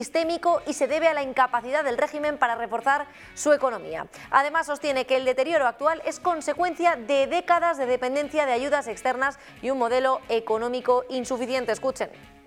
sistémico y se debe a la incapacidad del régimen para reforzar su economía. Además, sostiene que el deterioro actual es consecuencia de décadas de dependencia de ayudas externas y un modelo económico insuficiente. Escuchen.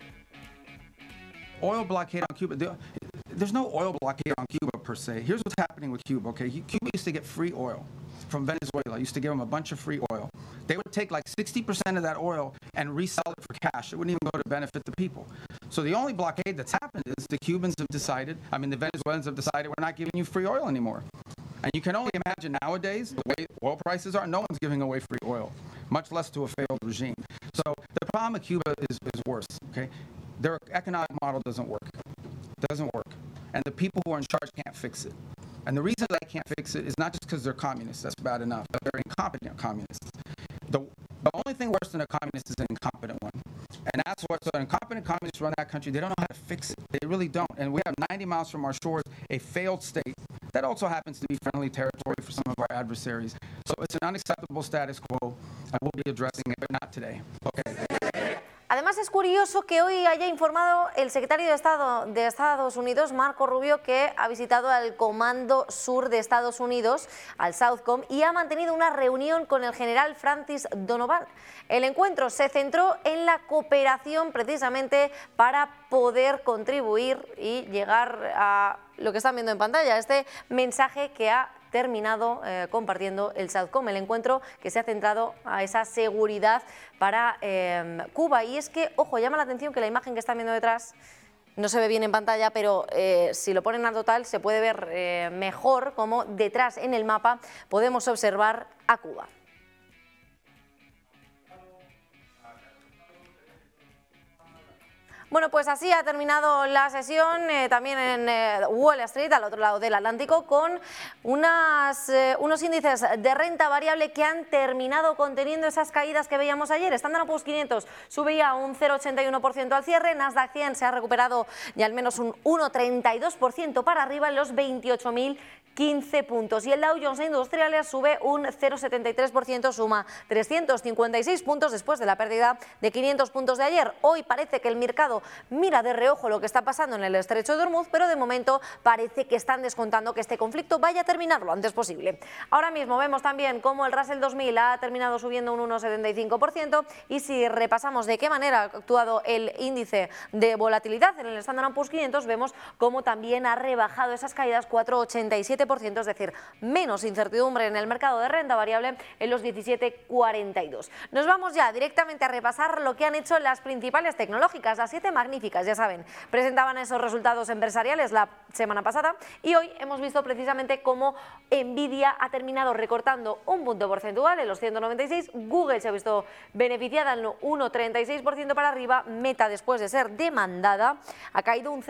Oil blockade on Cuba. There's no oil blockade on Cuba per se. Here's what's happening with Cuba, okay? Cuba used to get free oil from Venezuela. Used to give them a bunch of free oil. They would take like 60% of that oil and resell it for cash. It wouldn't even go to benefit the people. So the only blockade that's happened is the Cubans have decided, the Venezuelans have decided we're not giving you free oil anymore. And you can only imagine nowadays, the way oil prices are, no one's giving away free oil, much less to a failed regime. So the problem with Cuba is worse, okay? Their economic model doesn't work. And the people who are in charge can't fix it. And the reason they can't fix it is not just because they're communists, that's bad enough, but they're incompetent communists. The only thing worse than a communist is an incompetent one. And that's what, so incompetent communists run that country, they don't know how to fix it. They really don't. And we have 90 miles from our shores a failed state that also happens to be friendly territory for some of our adversaries. So it's an unacceptable status quo, and we'll be addressing it, but not today. Okay. Además, es curioso que hoy haya informado el secretario de Estado de Estados Unidos, Marco Rubio, que ha visitado al Comando Sur de Estados Unidos, al Southcom, y ha mantenido una reunión con el general Francis Donovan. El encuentro se centró en la cooperación precisamente para poder contribuir y llegar a lo que están viendo en pantalla, este mensaje que ha terminado compartiendo el Southcom, el encuentro que se ha centrado a esa seguridad para Cuba. Y es que, ojo, llama la atención que la imagen que están viendo detrás no se ve bien en pantalla, pero si lo ponen al total se puede ver mejor cómo detrás en el mapa podemos observar a Cuba. Bueno, pues así ha terminado la sesión también en Wall Street, al otro lado del Atlántico, con unos índices de renta variable que han terminado conteniendo esas caídas que veíamos ayer. Standard & Poor's 500 subía un 0,81% al cierre, Nasdaq 100 se ha recuperado ya al menos un 1,32% para arriba en los 28.015 puntos. Y el Dow Jones Industriales sube un 0,73%, suma 356 puntos después de la pérdida de 500 puntos de ayer. Hoy parece que el mercado mira de reojo lo que está pasando en el estrecho de Hormuz, pero de momento parece que están descontando que este conflicto vaya a terminar lo antes posible. Ahora mismo vemos también cómo el Russell 2000 ha terminado subiendo un 1,75%, y si repasamos de qué manera ha actuado el índice de volatilidad en el Standard & Poor's 500, vemos cómo también ha rebajado esas caídas 4,87%, es decir, menos incertidumbre en el mercado de renta variable en los 17,42. Nos vamos ya directamente a repasar lo que han hecho las principales tecnológicas, las 7 magníficas, ya saben, presentaban esos resultados empresariales la semana pasada y hoy hemos visto precisamente cómo Nvidia ha terminado recortando un punto porcentual en los 196, Google se ha visto beneficiada en 1,36% para arriba, Meta, después de ser demandada, ha caído un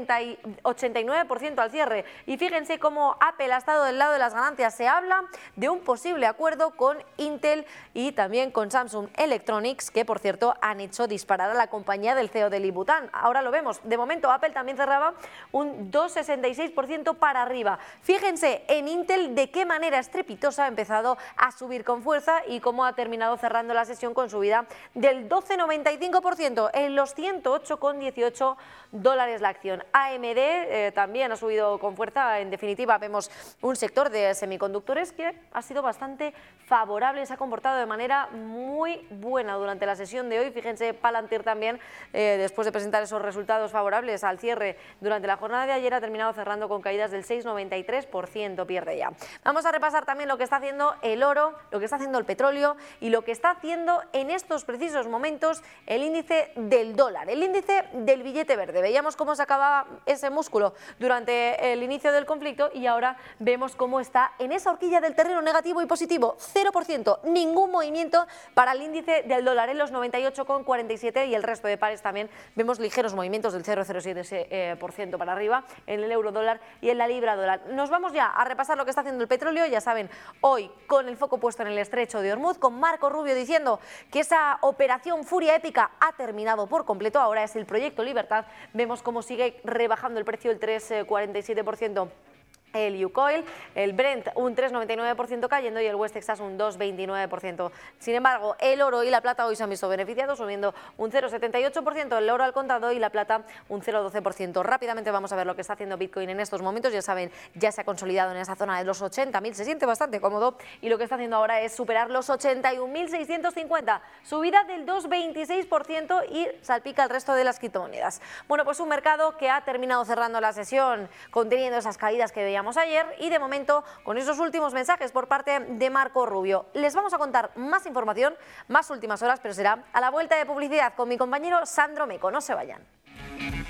0,89% al cierre, y fíjense cómo Apple ha estado del lado de las ganancias. Se habla de un posible acuerdo con Intel y también con Samsung Electronics, que por cierto han hecho disparar a la compañía del CEO de Lee Bhutan. Ahora lo vemos. De momento Apple también cerraba un 2,66% para arriba. Fíjense en Intel de qué manera estrepitosa ha empezado a subir con fuerza y cómo ha terminado cerrando la sesión con subida del 12,95% en los 108,18 dólares la acción. AMD también ha subido con fuerza. En definitiva, vemos un sector de semiconductores que ha sido bastante favorable, se ha comportado de manera muy buena durante la sesión de hoy. Fíjense, Palantir también, después de presentar esos resultados favorables al cierre durante la jornada de ayer, ha terminado cerrando con caídas del 6,93%, pierde ya. Vamos a repasar también lo que está haciendo el oro, lo que está haciendo el petróleo y lo que está haciendo en estos precisos momentos el índice del dólar, el índice del billete verde. Veíamos cómo se acababa ese músculo durante el inicio del conflicto y ahora vemos cómo está en esa horquilla del terreno negativo y positivo, 0%, ningún movimiento para el índice del dólar en los 98,47, y el resto de pares también vemos ligeros movimientos del 0,07% para arriba en el euro dólar y en la libra dólar. Nos vamos ya a repasar lo que está haciendo el petróleo, ya saben, hoy con el foco puesto en el estrecho de Hormuz, con Marco Rubio diciendo que esa operación Furia Épica ha terminado por completo, ahora es el proyecto Libertad. Vemos cómo sigue rebajando el precio del 3,47%. el Yukoil, el Brent un 3,99% cayendo y el West Texas un 2,29%. Sin embargo, el oro y la plata hoy se han visto beneficiados, subiendo un 0,78%, el oro al contado y la plata un 0,12%. Rápidamente vamos a ver lo que está haciendo Bitcoin en estos momentos. Ya saben, ya se ha consolidado en esa zona de los 80.000, se siente bastante cómodo y lo que está haciendo ahora es superar los 81.650, subida del 2,26% y salpica el resto de las criptomonedas. Bueno, pues un mercado que ha terminado cerrando la sesión conteniendo esas caídas que veíamos ayer y de momento con esos últimos mensajes por parte de Marco Rubio. Les vamos a contar más información, más últimas horas, pero será a la vuelta de publicidad con mi compañero Sandro Meco. No se vayan.